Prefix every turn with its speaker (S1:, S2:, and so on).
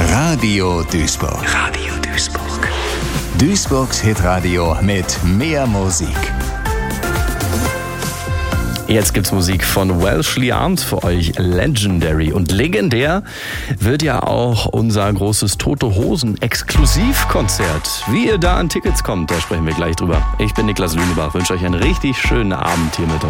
S1: Radio Duisburg.
S2: Radio Duisburg.
S1: Duisburgs Hitradio mit mehr Musik.
S3: Jetzt gibt's Musik von Welshly Arms für euch, Legendary. Und legendär wird ja auch unser großes Tote Hosen Exklusivkonzert. Wie ihr da an Tickets kommt, da sprechen wir gleich drüber. Ich bin Niklas Lünebach, wünsche euch einen richtig schönen Abend hier mit uns.